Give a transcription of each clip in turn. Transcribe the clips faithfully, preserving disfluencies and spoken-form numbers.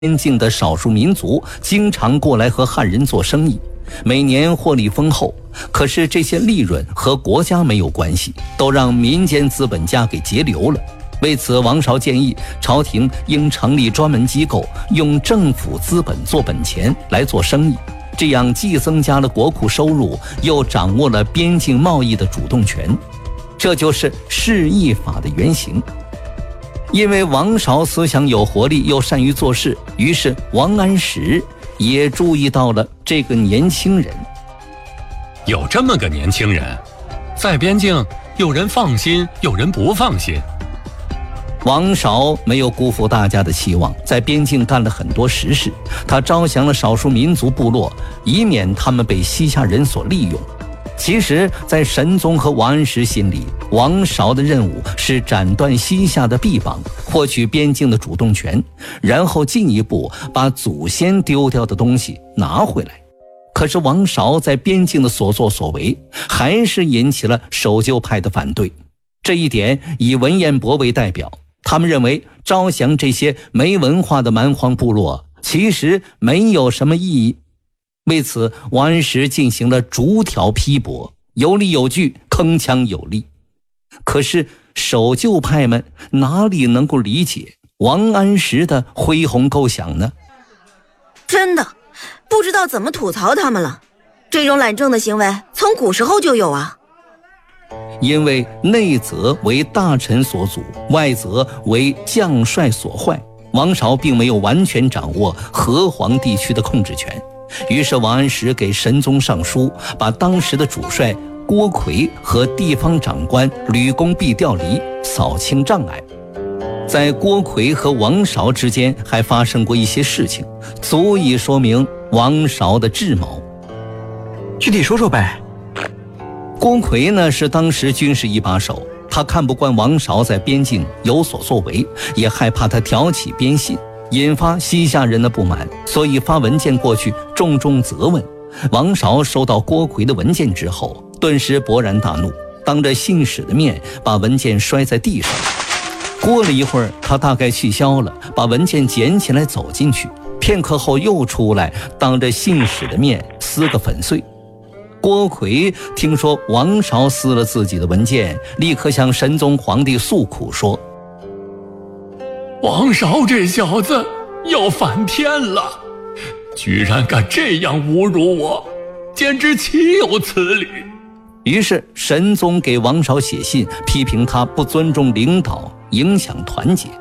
边境的少数民族经常过来和汉人做生意，每年获利丰厚。可是这些利润和国家没有关系，都让民间资本家给截留了。为此，王韶建议朝廷应成立专门机构，用政府资本做本钱来做生意，这样既增加了国库收入，又掌握了边境贸易的主动权。这就是市易法的原型。因为王韶思想有活力，又善于做事，于是王安石也注意到了这个年轻人。 有这么个年轻人，在边境有人放心，有人不放心。 王韶没有辜负大家的期望，在边境干了很多实事。他招降了少数民族部落，以免他们被西夏人所利用。其实在神宗和王安石心里，王韶的任务是斩断西夏的臂膀，获取边境的主动权，然后进一步把祖先丢掉的东西拿回来。可是王韶在边境的所作所为还是引起了守旧派的反对。这一点以文彦博为代表，他们认为招降这些没文化的蛮荒部落其实没有什么意义。为此，王安石进行了逐条批驳，有理有据，铿锵有力。可是守旧派们哪里能够理解王安石的恢宏构想呢？ 真的不知道怎么吐槽他们了。这种懒政的行为从古时候就有啊。 因为内则为大臣所阻，外则为将帅所坏，王韶并没有完全掌握河湟地区的控制权。于是王安石给神宗上书，把当时的主帅郭奎和地方长官吕公弼调离，扫清障碍。在郭奎和王韶之间还发生过一些事情，足以说明王韶的智谋。 具体说说呗。 郭奎呢是当时军事一把手，他看不惯王韶在边境有所作为，也害怕他挑起边信，引发西夏人的不满，所以发文件过去重重责问。王韶收到郭奎的文件之后，顿时勃然大怒，当着信使的面把文件摔在地上。过了一会儿，他大概气消了，把文件捡起来走进去，片刻后又出来，当着信使的面撕个粉碎。郭奎听说王韶撕了自己的文件，立刻向神宗皇帝诉苦说： 王韶这小子要反天了，居然敢这样侮辱我，简直岂有此理。 于是神宗给王韶写信，批评他不尊重领导，影响团结。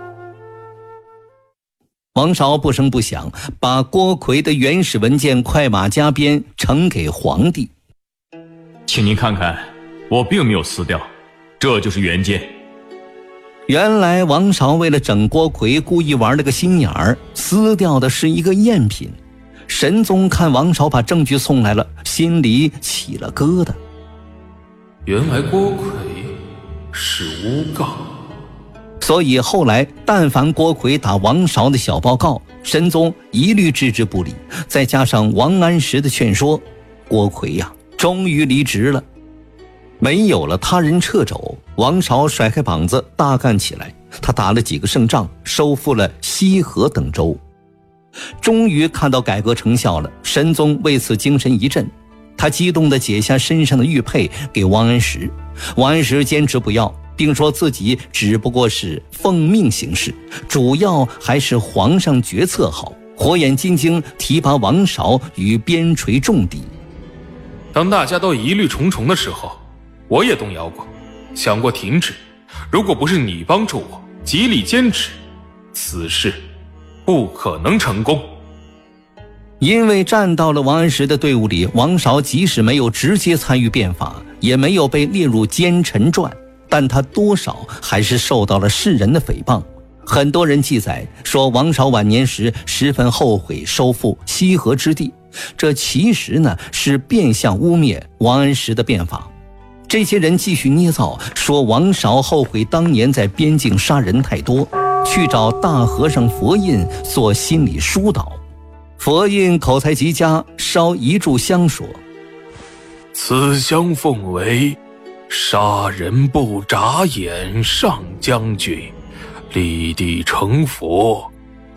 王韶不声不响，把郭奎的原始文件快马加鞭呈给皇帝。 请您看看，我并没有撕掉，这就是原件。 原来王韶为了整郭奎，故意玩了个心眼儿，撕掉的是一个赝品。神宗看王韶把证据送来了，心里起了疙瘩。 原来郭奎是诬告， 所以后来但凡郭奎打王韶的小报告，神宗一律置之不理。再加上王安石的劝说，郭奎呀、啊，终于离职了。没有了他人掣肘，王韶甩开膀子大干起来。他打了几个胜仗，收复了西河等州，终于看到改革成效了。神宗为此精神一振，他激动地解下身上的玉佩给王安石。王安石坚持不要，并说自己只不过是奉命行事，主要还是皇上决策好，火眼金睛提拔王韶与边陲重地。 当大家都疑虑重重的时候，我也动摇过，想过停止。如果不是你帮助我极力坚持，此事不可能成功。 因为站到了王安石的队伍里，王韶即使没有直接参与变法，也没有被列入奸臣传，但他多少还是受到了世人的诽谤。很多人记载说王韶晚年时十分后悔收复西河之地，这其实呢是变相污蔑王安石的变法。这些人继续捏造，说王韶后悔当年在边境杀人太多，去找大和尚佛印做心理疏导。佛印口才极佳，烧一炷香说： 此香奉为杀人不眨眼上将军，立地成佛，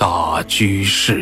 大居士。